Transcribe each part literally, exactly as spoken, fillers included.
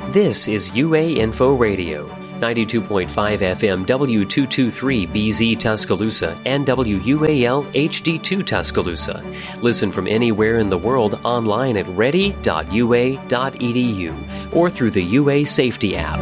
This is U A Info Radio, ninety-two point five F M W two twenty-three B Z Tuscaloosa and W U A L H D two Tuscaloosa. Listen from anywhere in the world online at ready dot u a dot e d u or through the U A Safety app.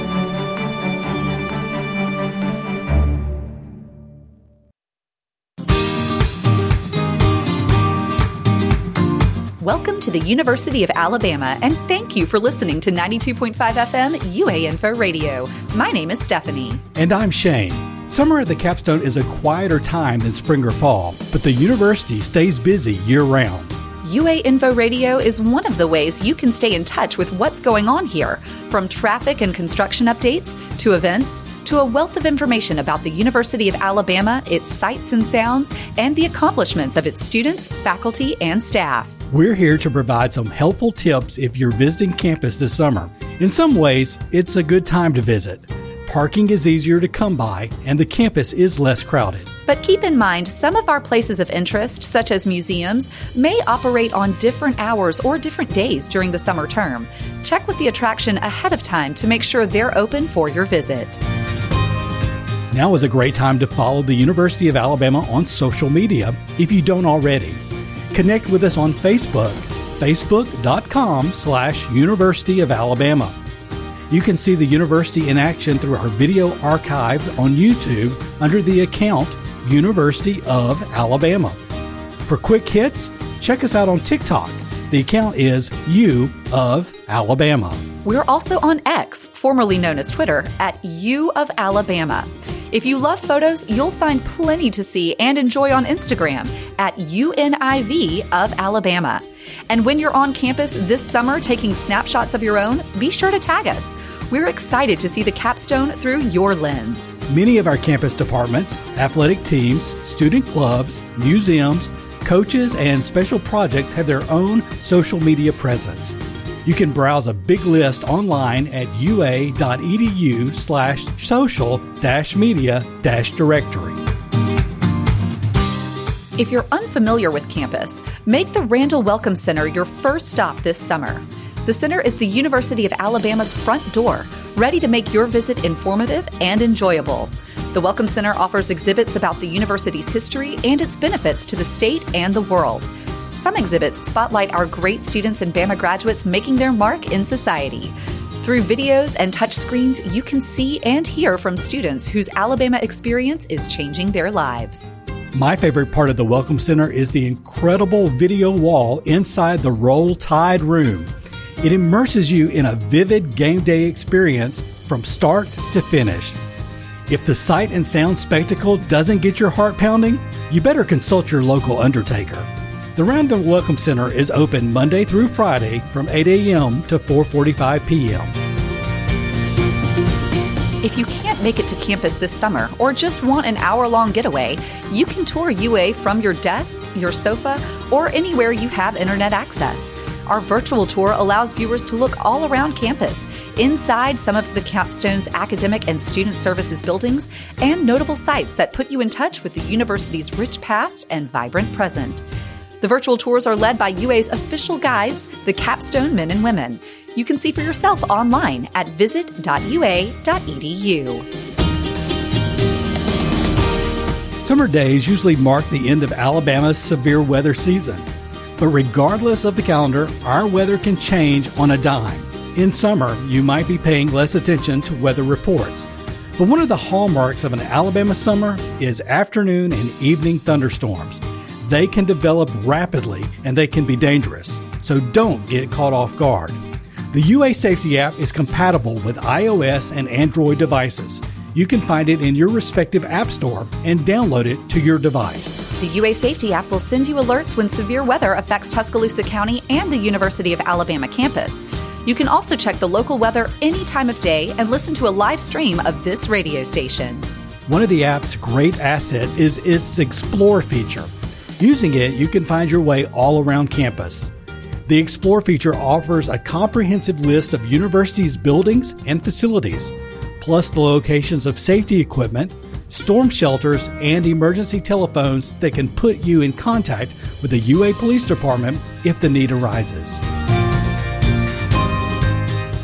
Welcome to the University of Alabama, and thank you for listening to ninety-two point five F M U A Info Radio. My name is Stephanie. And I'm Shane. Summer at the Capstone is a quieter time than spring or fall, but the university stays busy year-round. U A Info Radio is one of the ways you can stay in touch with what's going on here, from traffic and construction updates to events to a wealth of information about the University of Alabama, its sights and sounds, and the accomplishments of its students, faculty, and staff. We're here to provide some helpful tips if you're visiting campus this summer. In some ways, it's a good time to visit. Parking is easier to come by, and the campus is less crowded. But keep in mind, some of our places of interest, such as museums, may operate on different hours or different days during the summer term. Check with the attraction ahead of time to make sure they're open for your visit. Now is a great time to follow the University of Alabama on social media if you don't already. Connect with us on Facebook, facebook.com slash University of Alabama. You can see the university in action through our video archive on YouTube under the account University of Alabama. For quick hits, check us out on TikTok. The account is U of Alabama. We're also on X, formerly known as Twitter, at U of Alabama. If you love photos, you'll find plenty to see and enjoy on Instagram at U N I V of Alabama. And when you're on campus this summer taking snapshots of your own, be sure to tag us. We're excited to see the Capstone through your lens. Many of our campus departments, athletic teams, student clubs, museums, coaches, and special projects have their own social media presence. You can browse a big list online at ua.edu slash social dash media dash directory. If you're unfamiliar with campus, make the Randall Welcome Center your first stop this summer. The center is the University of Alabama's front door, ready to make your visit informative and enjoyable. The Welcome Center offers exhibits about the university's history and its benefits to the state and the world. Some exhibits spotlight our great students and Bama graduates making their mark in society. Through videos and touchscreens, you can see and hear from students whose Alabama experience is changing their lives. My favorite part of the Welcome Center is the incredible video wall inside the Roll Tide room. It immerses you in a vivid game day experience from start to finish. If the sight and sound spectacle doesn't get your heart pounding, you better consult your local undertaker. The Randall Welcome Center is open Monday through Friday from eight a.m. to four forty-five p.m. If you can't make it to campus this summer or just want an hour-long getaway, you can tour U A from your desk, your sofa, or anywhere you have internet access. Our virtual tour allows viewers to look all around campus, inside some of the Capstone's academic and student services buildings, and notable sites that put you in touch with the university's rich past and vibrant present. The virtual tours are led by U A's official guides, the Capstone Men and Women. You can see for yourself online at visit dot u a dot e d u. Summer days usually mark the end of Alabama's severe weather season. But regardless of the calendar, our weather can change on a dime. In summer, you might be paying less attention to weather reports. But one of the hallmarks of an Alabama summer is afternoon and evening thunderstorms. They can develop rapidly and they can be dangerous, so don't get caught off guard. The U A Safety app is compatible with iOS and Android devices. You can find it in your respective app store and download it to your device. The U A Safety app will send you alerts when severe weather affects Tuscaloosa County and the University of Alabama campus. You can also check the local weather any time of day and listen to a live stream of this radio station. One of the app's great assets is its Explore feature. Using it, you can find your way all around campus. The Explore feature offers a comprehensive list of university's buildings and facilities, plus the locations of safety equipment, storm shelters, and emergency telephones that can put you in contact with the U A Police Department if the need arises.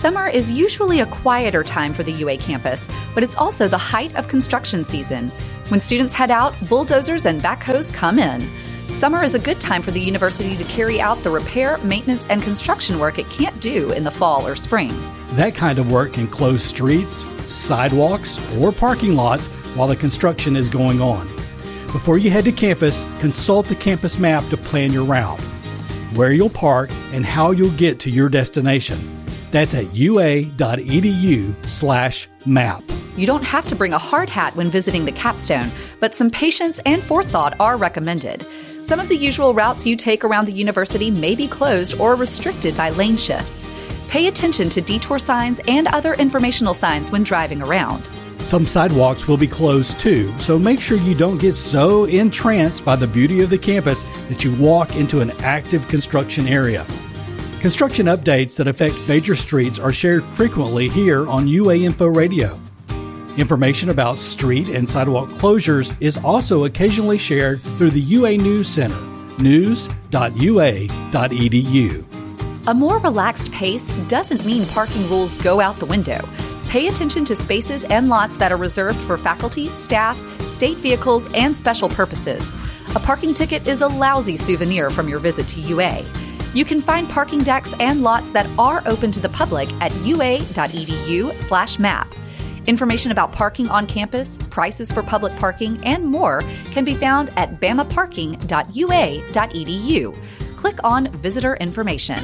Summer is usually a quieter time for the U A campus, but it's also the height of construction season. When students head out, bulldozers and backhoes come in. Summer is a good time for the university to carry out the repair, maintenance, and construction work it can't do in the fall or spring. That kind of work can close streets, sidewalks, or parking lots while the construction is going on. Before you head to campus, consult the campus map to plan your route, where you'll park, and how you'll get to your destination. That's at ua.edu slash map. You don't have to bring a hard hat when visiting the capstone, but some patience and forethought are recommended. Some of the usual routes you take around the university may be closed or restricted by lane shifts. Pay attention to detour signs and other informational signs when driving around. Some sidewalks will be closed too, so make sure you don't get so entranced by the beauty of the campus that you walk into an active construction area. Construction updates that affect major streets are shared frequently here on U A Info Radio. Information about street and sidewalk closures is also occasionally shared through the U A News Center, news dot u a dot e d u. A more relaxed pace doesn't mean parking rules go out the window. Pay attention to spaces and lots that are reserved for faculty, staff, state vehicles, and special purposes. A parking ticket is a lousy souvenir from your visit to U A. You can find parking decks and lots that are open to the public at ua.edu slash map. Information about parking on campus, prices for public parking, and more can be found at bama parking dot u a dot e d u. Click on Visitor Information.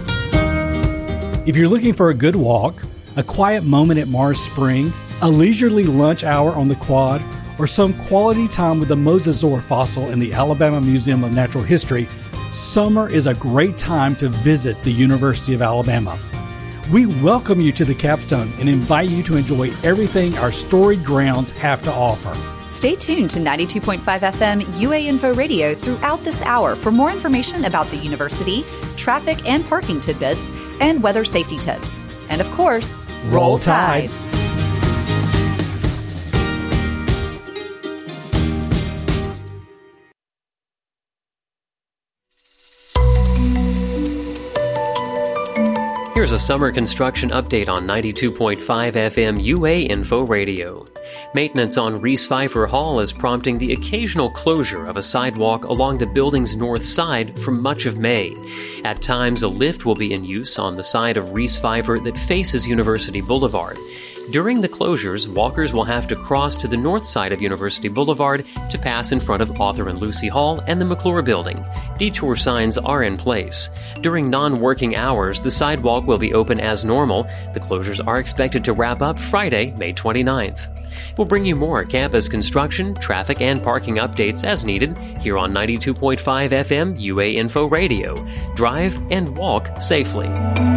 If you're looking for a good walk, a quiet moment at Mars Spring, a leisurely lunch hour on the quad, or some quality time with the Mosasaur fossil in the Alabama Museum of Natural History, summer is a great time to visit the University of Alabama. We welcome you to the capstone and invite you to enjoy everything our storied grounds have to offer. Stay tuned to ninety-two point five F M U A Info Radio throughout this hour for more information about the university, traffic and parking tidbits, and weather safety tips. And of course, Roll, Roll Tide. Tide. Here's a summer construction update on ninety-two point five F M U A Info Radio. Maintenance on Reese Pfeiffer Hall is prompting the occasional closure of a sidewalk along the building's north side for much of May. At times, a lift will be in use on the side of Reese Pfeiffer that faces University Boulevard. During the closures, walkers will have to cross to the north side of University Boulevard to pass in front of Arthur and Lucy Hall and the McClure Building. Detour signs are in place. During non-working hours, the sidewalk will be open as normal. The closures are expected to wrap up Friday, May twenty-ninth. We'll bring you more campus construction, traffic, and parking updates as needed here on ninety-two point five F M U A Info Radio. Drive and walk safely.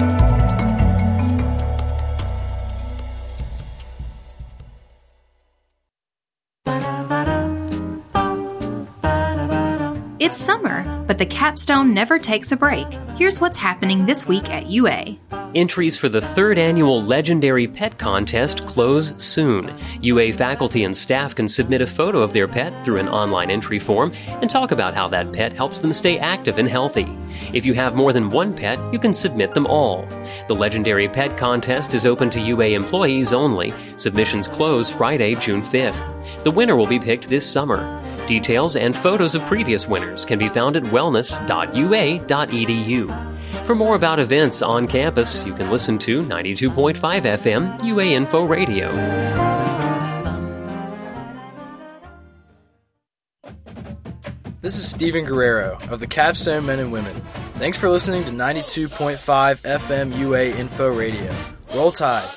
It's summer, but the capstone never takes a break. Here's what's happening this week at U A. Entries for the third annual Legendary Pet Contest close soon. U A faculty and staff can submit a photo of their pet through an online entry form and talk about how that pet helps them stay active and healthy. If you have more than one pet, you can submit them all. The Legendary Pet Contest is open to U A employees only. Submissions close Friday, June fifth. The winner will be picked this summer. Details and photos of previous winners can be found at wellness dot u a dot e d u. For more about events on campus, you can listen to ninety-two point five F M U A Info Radio. This is Steven Guerrero of the Capstone Men and Women. Thanks for listening to ninety-two point five F M U A Info Radio. Roll Tide.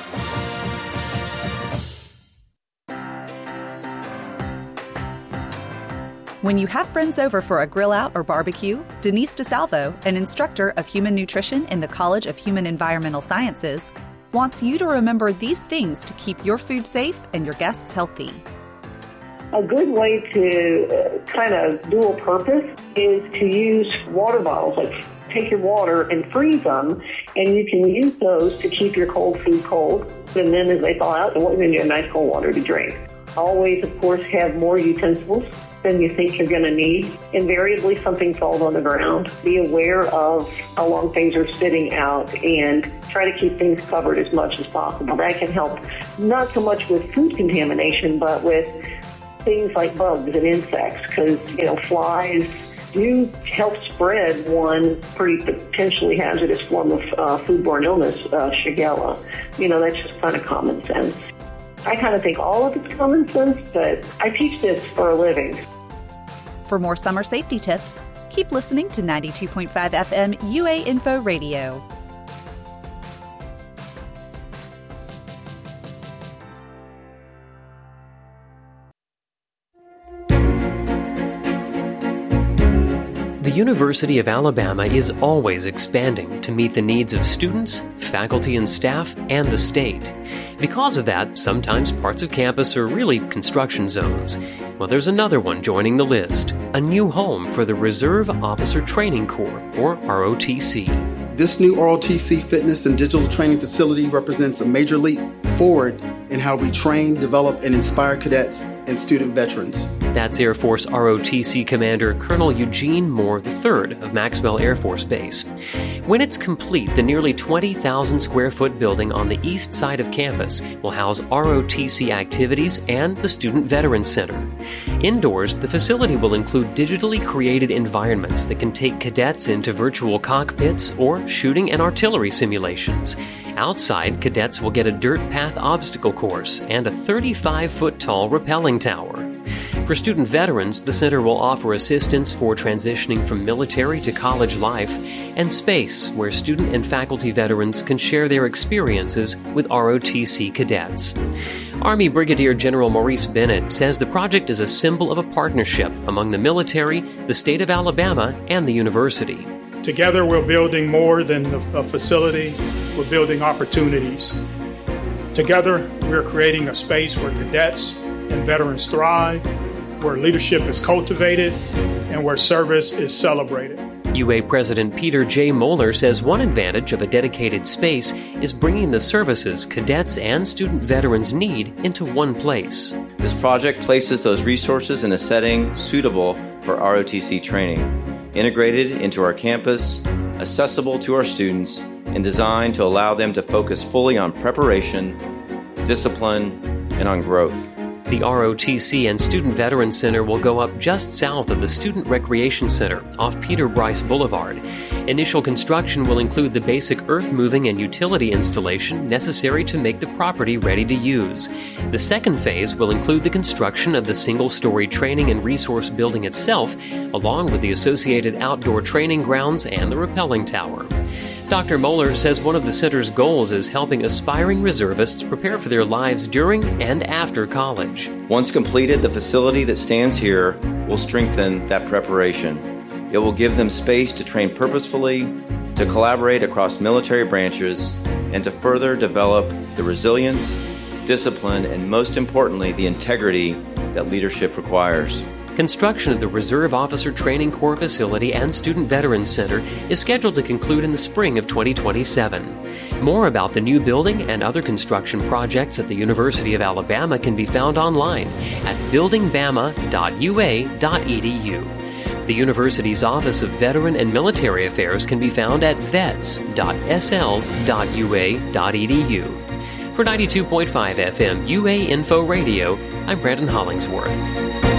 When you have friends over for a grill out or barbecue, Denise DeSalvo, an instructor of human nutrition in the College of Human Environmental Sciences, wants you to remember these things to keep your food safe and your guests healthy. A good way to uh, kind of dual purpose is to use water bottles. Like take your water and freeze them, and you can use those to keep your cold food cold. And then as they thaw out, then you have nice cold water to drink. Always, of course, have more utensils than you think you're going to need. Invariably, something falls on the ground. Be aware of how long things are sitting out and try to keep things covered as much as possible. That can help not so much with food contamination, but with things like bugs and insects, because, you know, flies do help spread one pretty potentially hazardous form of uh, foodborne illness, uh, Shigella. You know, that's just kind of common sense. I kind of think all of it's common sense, but I teach this for a living. For more summer safety tips, keep listening to ninety-two point five F M U A Info Radio. The University of Alabama is always expanding to meet the needs of students, faculty and staff, and the state. Because of that, sometimes parts of campus are really construction zones. Well, there's another one joining the list, a new home for the Reserve Officer Training Corps, or R O T C. This new R O T C fitness and digital training facility represents a major leap forward in how we train, develop, and inspire cadets and student veterans. That's Air Force R O T C Commander Colonel Eugene Moore the third of Maxwell Air Force Base. When it's complete, the nearly twenty thousand square foot building on the east side of campus will house R O T C activities and the Student Veterans Center. Indoors, the facility will include digitally created environments that can take cadets into virtual cockpits or shooting and artillery simulations. Outside, cadets will get a dirt path obstacle course and a thirty-five foot tall rappelling tower. For student veterans, the center will offer assistance for transitioning from military to college life and space where student and faculty veterans can share their experiences with R O T C cadets. Army Brigadier General Maurice Bennett says the project is a symbol of a partnership among the military, the state of Alabama, and the university. Together, we're building more than a facility. We're building opportunities. Together, we're creating a space where cadets and veterans thrive, where leadership is cultivated, and where service is celebrated. U A President Peter J. Moeller says one advantage of a dedicated space is bringing the services cadets and student veterans need into one place. This project places those resources in a setting suitable for R O T C training, integrated into our campus, accessible to our students, and designed to allow them to focus fully on preparation, discipline, and on growth. The R O T C and Student Veterans Center will go up just south of the Student Recreation Center off Peter Bryce Boulevard. Initial construction will include the basic earth-moving and utility installation necessary to make the property ready to use. The second phase will include the construction of the single-story training and resource building itself, along with the associated outdoor training grounds and the rappelling tower. Doctor Moeller says one of the center's goals is helping aspiring reservists prepare for their lives during and after college. Once completed, the facility that stands here will strengthen that preparation. It will give them space to train purposefully, to collaborate across military branches, and to further develop the resilience, discipline, and most importantly, the integrity that leadership requires. Construction of the Reserve Officer Training Corps facility and Student Veterans Center is scheduled to conclude in the spring of twenty twenty-seven. More about the new building and other construction projects at the University of Alabama can be found online at building bama dot u a dot e d u. The university's Office of Veteran and Military Affairs can be found at vets dot s l dot u a dot e d u. For ninety-two point five F M U A Info Radio, I'm Brandon Hollingsworth.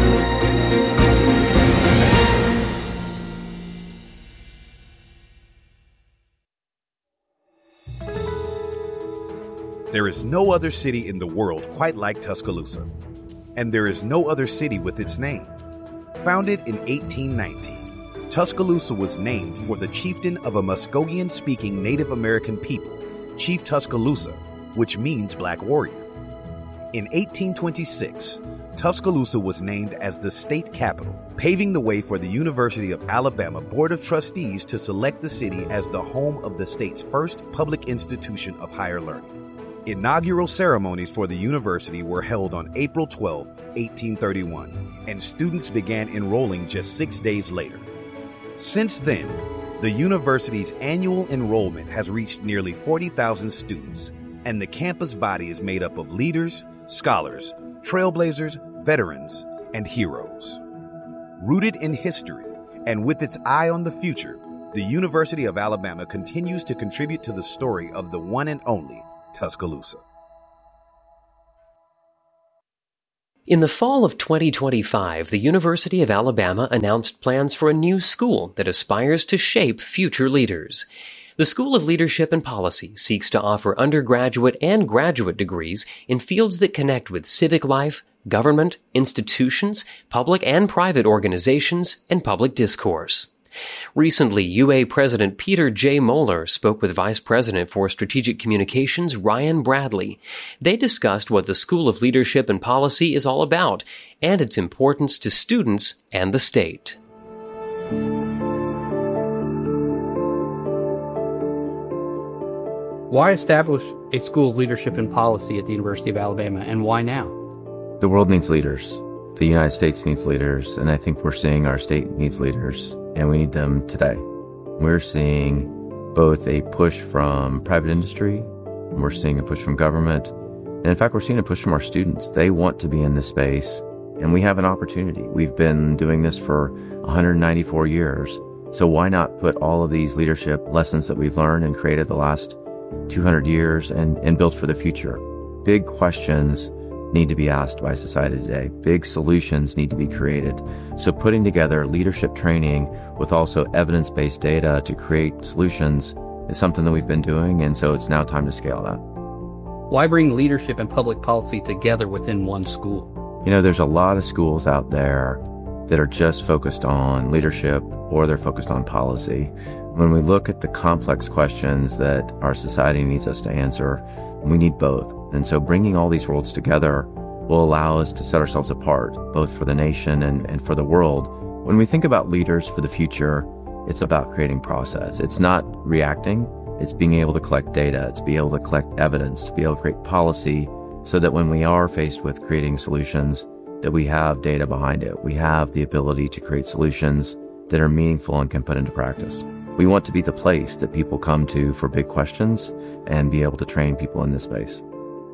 There is no other city in the world quite like Tuscaloosa, and there is no other city with its name. Founded in eighteen nineteen, Tuscaloosa was named for the chieftain of a Muskogean-speaking Native American people, Chief Tuscaloosa, which means Black Warrior. In eighteen twenty-six, Tuscaloosa was named as the state capital, paving the way for the University of Alabama Board of Trustees to select the city as the home of the state's first public institution of higher learning. Inaugural ceremonies for the university were held on April twelfth, eighteen thirty-one, and students began enrolling just six days later. Since then, the university's annual enrollment has reached nearly forty thousand students, and the campus body is made up of leaders, scholars, trailblazers, veterans, and heroes. Rooted in history and with its eye on the future, the University of Alabama continues to contribute to the story of the one and only Tuscaloosa. In the fall of twenty twenty-five, the University of Alabama announced plans for a new school that aspires to shape future leaders. The School of Leadership and Policy seeks to offer undergraduate and graduate degrees in fields that connect with civic life, government, institutions, public and private organizations, and public discourse. Recently, U A President Peter J. Moeller spoke with Vice President for Strategic Communications Ryan Bradley. They discussed what the School of Leadership and Policy is all about and its importance to students and the state. Why establish a School of Leadership and Policy at the University of Alabama, and why now? The world needs leaders. The United States needs leaders, and I think we're seeing our state needs leaders, and we need them today. We're seeing both a push from private industry, and we're seeing a push from government, and in fact, we're seeing a push from our students. They want to be in this space, and we have an opportunity. We've been doing this for one hundred ninety-four years, so why not put all of these leadership lessons that we've learned and created the last two hundred years and, and build for the future? Big questions need to be asked by society today. Big solutions need to be created. So putting together leadership training with also evidence-based data to create solutions is something that we've been doing, and so it's now time to scale that. Why bring leadership and public policy together within one school? You know, there's a lot of schools out there that are just focused on leadership or they're focused on policy. When we look at the complex questions that our society needs us to answer, we need both. And so bringing all these worlds together will allow us to set ourselves apart, both for the nation and, and for the world. When we think about leaders for the future, it's about creating process. It's not reacting. It's being able to collect data. It's being able to collect evidence, to be able to create policy so that when we are faced with creating solutions, that we have data behind it. We have the ability to create solutions that are meaningful and can put into practice. We want to be the place that people come to for big questions and be able to train people in this space.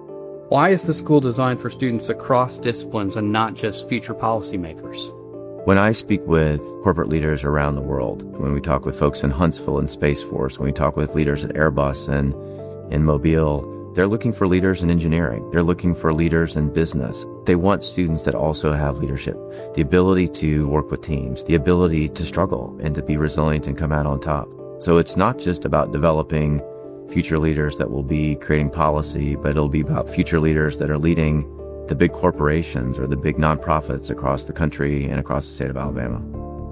Why is the school designed for students across disciplines and not just future policymakers? When I speak with corporate leaders around the world, when we talk with folks in Huntsville and Space Force, when we talk with leaders at Airbus and in Mobile, they're looking for leaders in engineering. They're looking for leaders in business. They want students that also have leadership, the ability to work with teams, the ability to struggle and to be resilient and come out on top. So it's not just about developing future leaders that will be creating policy, but it'll be about future leaders that are leading the big corporations or the big nonprofits across the country and across the state of Alabama.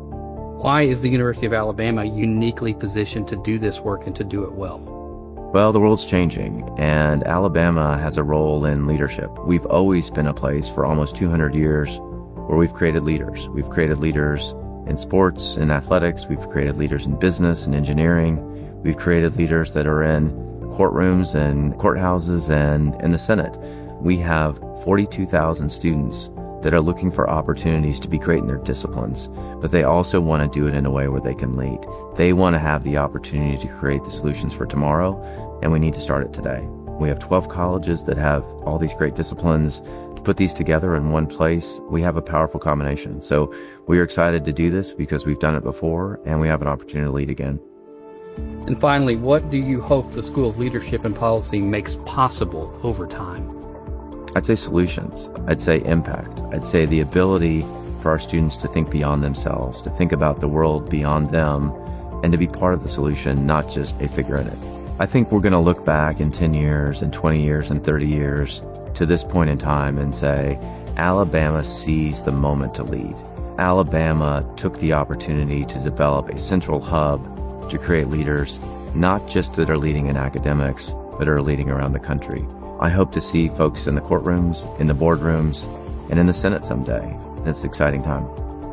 Why is the University of Alabama uniquely positioned to do this work and to do it well? Well, the world's changing, and Alabama has a role in leadership. We've always been a place for almost two hundred years where we've created leaders. We've created leaders in sports and athletics. We've created leaders in business and engineering. We've created leaders that are in courtrooms and courthouses and in the Senate. We have forty-two thousand students that are looking for opportunities to be great in their disciplines, but they also want to do it in a way where they can lead. They want to have the opportunity to create the solutions for tomorrow, and we need to start it today. We have twelve colleges that have all these great disciplines. To put these together in one place, we have a powerful combination. So we are excited to do this because we've done it before, and we have an opportunity to lead again. And finally, what do you hope the School of Leadership and Policy makes possible over time? I'd say solutions. I'd say impact. I'd say the ability for our students to think beyond themselves, to think about the world beyond them, and to be part of the solution, not just a figure in it. I think we're going to look back in ten years and twenty years and thirty years to this point in time and say, Alabama seized the moment to lead. Alabama took the opportunity to develop a central hub to create leaders, not just that are leading in academics, but are leading around the country. I hope to see folks in the courtrooms, in the boardrooms, and in the Senate someday. It's an exciting time.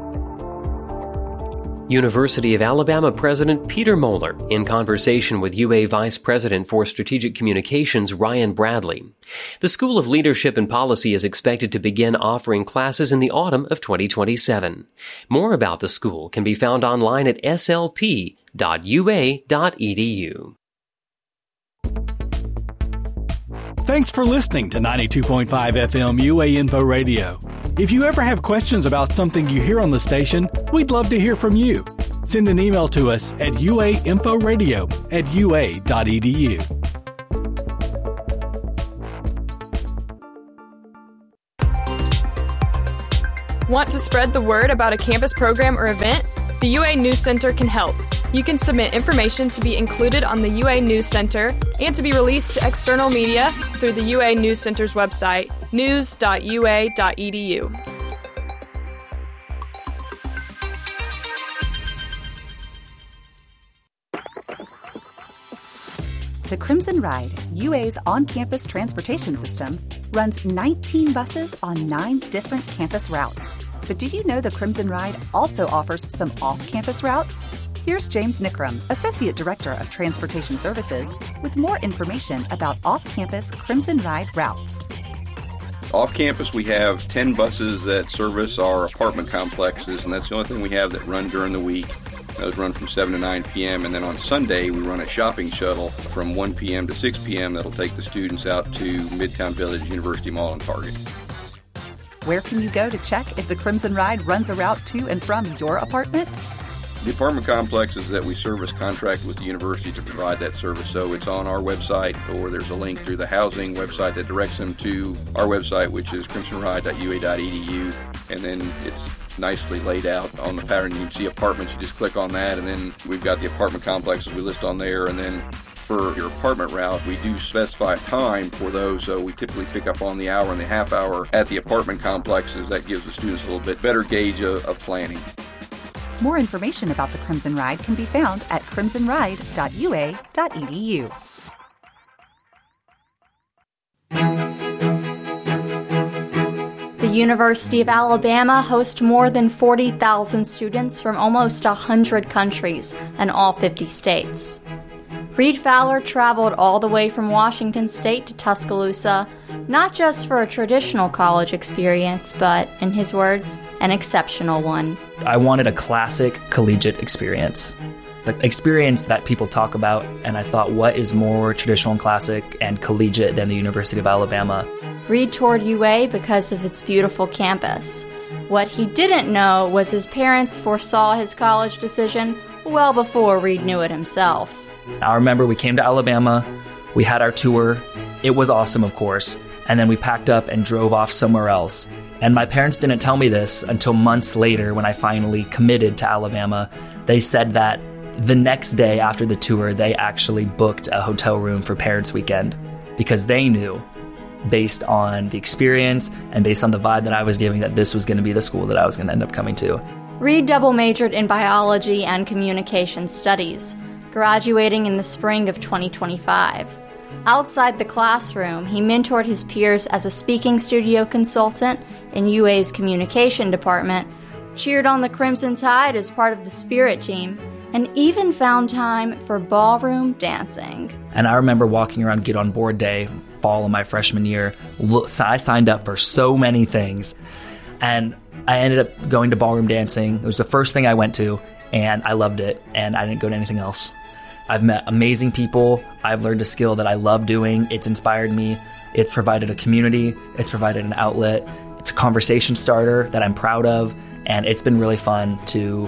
University of Alabama President Peter Moeller in conversation with U A Vice President for Strategic Communications Ryan Bradley. The School of Leadership and Policy is expected to begin offering classes in the autumn of twenty twenty-seven. More about the school can be found online at s l p dot u a dot e d u. Thanks for listening to ninety-two point five F M U A Info Radio. If you ever have questions about something you hear on the station, we'd love to hear from you. Send an email to us at uainforadio at ua.edu. Want to spread the word about a campus program or event? The U A News Center can help. You can submit information to be included on the U A News Center and to be released to external media through the U A News Center's website, news dot u a dot e d u. The Crimson Ride, U A's on-campus transportation system, runs nineteen buses on nine different campus routes. But did you know the Crimson Ride also offers some off-campus routes? Here's James Nickram, Associate Director of Transportation Services, with more information about off-campus Crimson Ride routes. Off-campus, we have ten buses that service our apartment complexes, and that's the only thing we have that run during the week. Those run from seven to nine p.m., and then on Sunday, we run a shopping shuttle from one p.m. to six p.m. that'll take the students out to Midtown Village, University Mall, and Target. Where can you go to check if the Crimson Ride runs a route to and from your apartment? The apartment complexes that we service contract with the university to provide that service, so it's on our website, or there's a link through the housing website that directs them to our website, which is crimson ride dot u a dot e d u, and then it's nicely laid out on the pattern. You can see apartments, you just click on that, and then we've got the apartment complexes we list on there, and then for your apartment route, we do specify time for those, so we typically pick up on the hour and the half hour at the apartment complexes. That gives the students a little bit better gauge of, of planning. More information about the Crimson Ride can be found at crimson ride dot u a dot e d u. The University of Alabama hosts more than forty thousand students from almost one hundred countries and all fifty states. Reed Fowler traveled all the way from Washington State to Tuscaloosa, not just for a traditional college experience, but, in his words, an exceptional one. I wanted a classic collegiate experience. The experience that people talk about, and I thought, what is more traditional and classic and collegiate than the University of Alabama? Reed toured U A because of its beautiful campus. What he didn't know was his parents foresaw his college decision well before Reed knew it himself. I remember we came to Alabama, we had our tour, it was awesome, of course, and then we packed up and drove off somewhere else. And my parents didn't tell me this until months later when I finally committed to Alabama. They said that the next day after the tour, they actually booked a hotel room for Parents' Weekend because they knew, based on the experience and based on the vibe that I was giving, that this was going to be the school that I was going to end up coming to. Reed double majored in biology and communication studies, graduating in the spring of twenty twenty-five. Outside the classroom, he mentored his peers as a speaking studio consultant in U A's communication department, cheered on the Crimson Tide as part of the Spirit team, and even found time for ballroom dancing. And I remember walking around Get On Board Day, fall of my freshman year. I signed up for so many things, and I ended up going to ballroom dancing. It was the first thing I went to, and I loved it, and I didn't go to anything else. I've met amazing people. I've learned a skill that I love doing. It's inspired me. It's provided a community. It's provided an outlet. It's a conversation starter that I'm proud of. And it's been really fun to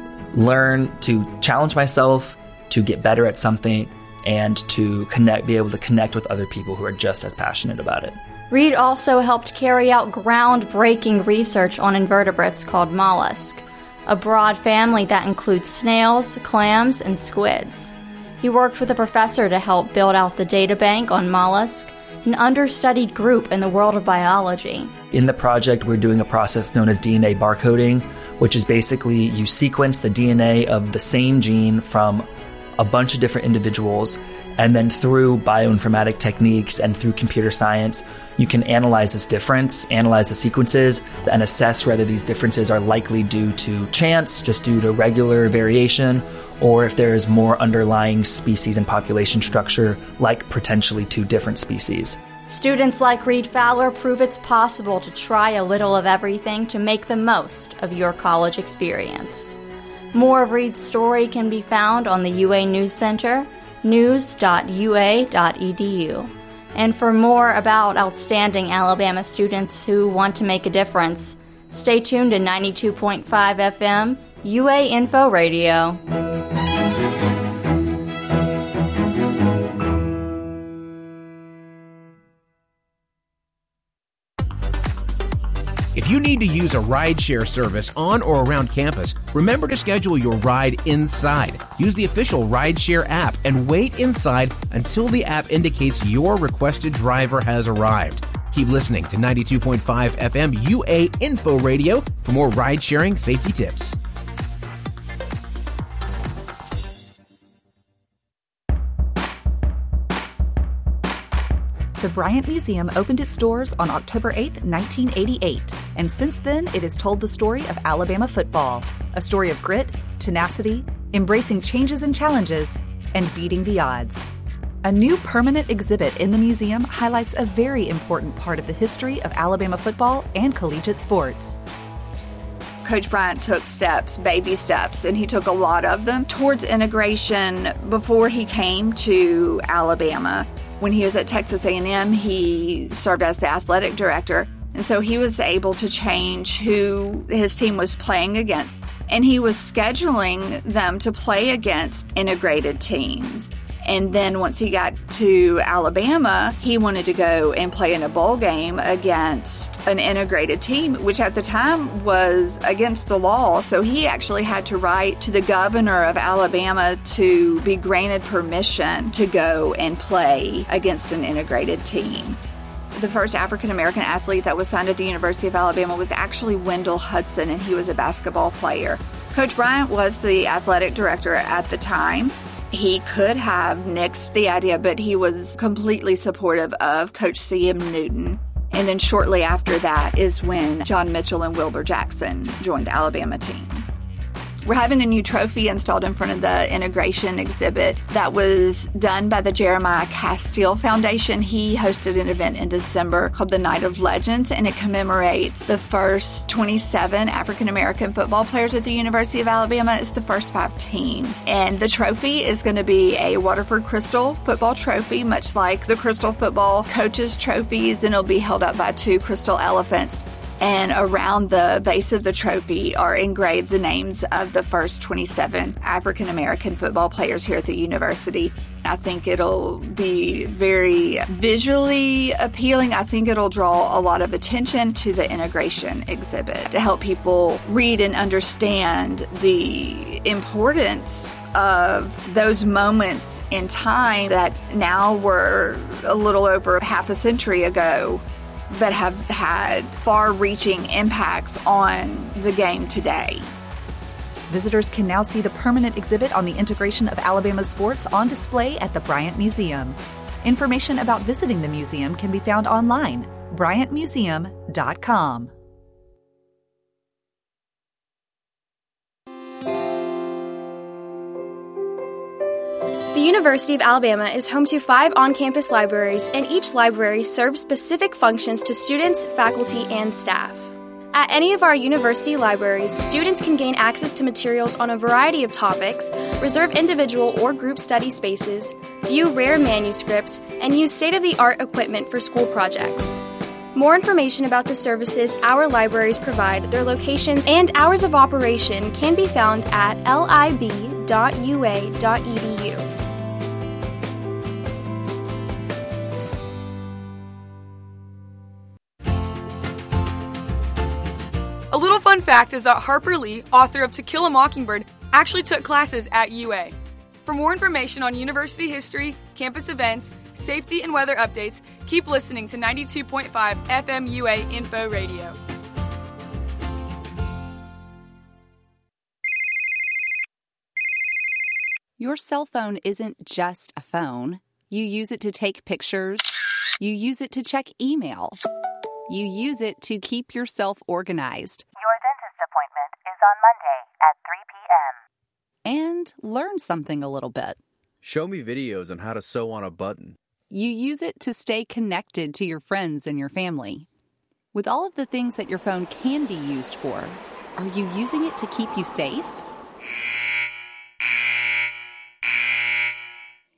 learn, to challenge myself, to get better at something, and to connect, be able to connect with other people who are just as passionate about it. Reed also helped carry out groundbreaking research on invertebrates called mollusk, a broad family that includes snails, clams, and squids. He worked with a professor to help build out the data bank on mollusk, an understudied group in the world of biology. In the project, we're doing a process known as D N A barcoding, which is basically you sequence the D N A of the same gene from a bunch of different individuals, and then through bioinformatic techniques and through computer science, you can analyze this difference, analyze the sequences, and assess whether these differences are likely due to chance, just due to regular variation, or if there is more underlying species and population structure, like potentially two different species. Students like Reed Fowler prove it's possible to try a little of everything to make the most of your college experience. More of Reed's story can be found on the U A News Center, news dot u a dot e d u. And for more about outstanding Alabama students who want to make a difference, stay tuned to ninety-two point five F M, U A Info Radio. If you need to use a rideshare service on or around campus, remember to schedule your ride inside. Use the official rideshare app and wait inside until the app indicates your requested driver has arrived. Keep listening to ninety-two point five F M U A Info Radio for more ride-sharing safety tips. The Bryant Museum opened its doors on October eighth, nineteen eighty-eight, and since then it has told the story of Alabama football, a story of grit, tenacity, embracing changes and challenges, and beating the odds. A new permanent exhibit in the museum highlights a very important part of the history of Alabama football and collegiate sports. Coach Bryant took steps, baby steps, and he took a lot of them towards integration before he came to Alabama. When he was at Texas A and M, he served as the athletic director, and so he was able to change who his team was playing against, and he was scheduling them to play against integrated teams. And then once he got to Alabama, he wanted to go and play in a bowl game against an integrated team, which at the time was against the law. So he actually had to write to the governor of Alabama to be granted permission to go and play against an integrated team. The first African-American athlete that was signed at the University of Alabama was actually Wendell Hudson, and he was a basketball player. Coach Bryant was the athletic director at the time. He could have nixed the idea, but he was completely supportive of Coach C M Newton. And then shortly after that is when John Mitchell and Wilbur Jackson joined the Alabama team. We're having a new trophy installed in front of the integration exhibit that was done by the Jeremiah Castile Foundation. He hosted an event in December called the Night of Legends, and it commemorates the first twenty-seven African-American football players at the University of Alabama. It's the first five teams. And the trophy is going to be a Waterford Crystal football trophy, much like the Crystal football coaches trophies, and it'll be held up by two crystal elephants. And around the base of the trophy are engraved the names of the first twenty-seven African-American football players here at the university. I think it'll be very visually appealing. I think it'll draw a lot of attention to the integration exhibit to help people read and understand the importance of those moments in time that now were a little over half a century ago, but have had far-reaching impacts on the game today. Visitors can now see the permanent exhibit on the integration of Alabama sports on display at the Bryant Museum. Information about visiting the museum can be found online, bryant museum dot com. The University of Alabama is home to five on-campus libraries, and each library serves specific functions to students, faculty, and staff. At any of our university libraries, students can gain access to materials on a variety of topics, reserve individual or group study spaces, view rare manuscripts, and use state-of-the-art equipment for school projects. More information about the services our libraries provide, their locations, and hours of operation can be found at lib dot u a dot e d u. A little fun fact is that Harper Lee, author of To Kill a Mockingbird, actually took classes at U A. For more information on university history, campus events, safety, and weather updates, keep listening to ninety-two point five F M U A Info Radio. Your cell phone isn't just a phone. You use it to take pictures. You use it to check email. You use it to keep yourself organized. Your dentist appointment is on Monday at three p.m. And learn something a little bit. Show me videos on how to sew on a button. You use it to stay connected to your friends and your family. With all of the things that your phone can be used for, are you using it to keep you safe?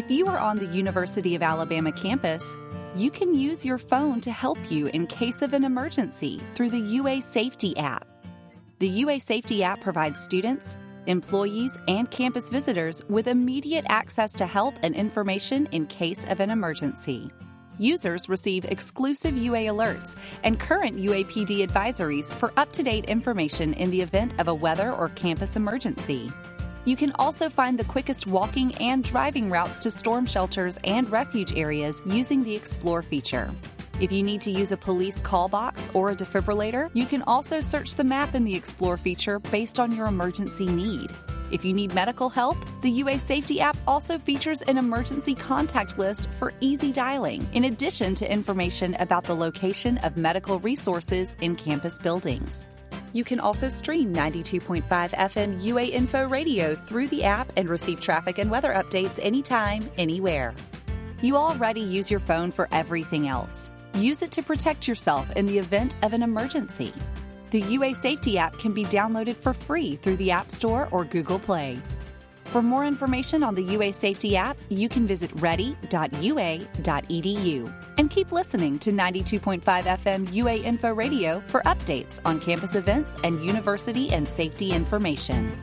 If you are on the University of Alabama campus, you can use your phone to help you in case of an emergency through the U A Safety app. The U A Safety app provides students, employees, and campus visitors with immediate access to help and information in case of an emergency. Users receive exclusive U A alerts and current U A P D advisories for up-to-date information in the event of a weather or campus emergency. You can also find the quickest walking and driving routes to storm shelters and refuge areas using the Explore feature. If you need to use a police call box or a defibrillator, you can also search the map in the Explore feature based on your emergency need. If you need medical help, the U A Safety app also features an emergency contact list for easy dialing, in addition to information about the location of medical resources in campus buildings. You can also stream ninety-two point five F M U A Info Radio through the app and receive traffic and weather updates anytime, anywhere. You already use your phone for everything else. Use it to protect yourself in the event of an emergency. The U A Safety app can be downloaded for free through the App Store or Google Play. For more information on the U A Safety app, you can visit ready dot U A dot E D U. And keep listening to ninety-two point five F M U A Info Radio for updates on campus events and university and safety information.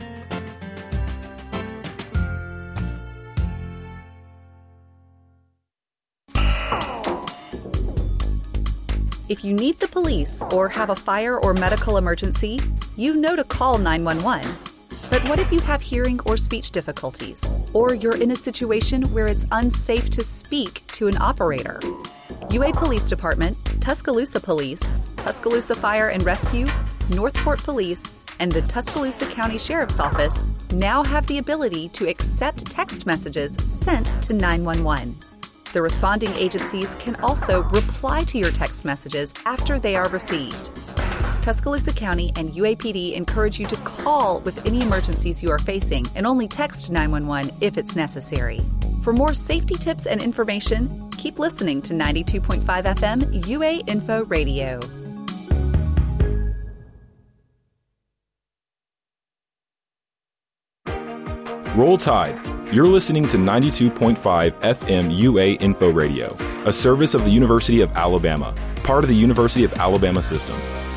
If you need the police or have a fire or medical emergency, you know to call nine one one. But what if you have hearing or speech difficulties, or you're in a situation where it's unsafe to speak to an operator? U A Police Department, Tuscaloosa Police, Tuscaloosa Fire and Rescue, Northport Police, and the Tuscaloosa County Sheriff's Office now have the ability to accept text messages sent to nine one one. The responding agencies can also reply to your text messages after they are received. Tuscaloosa County and U A P D encourage you to call with any emergencies you are facing and only text nine one one if it's necessary. For more safety tips and information, keep listening to ninety-two point five F M U A Info Radio. Roll Tide. You're listening to ninety-two point five F M U A Info Radio, a service of the University of Alabama, part of the University of Alabama system.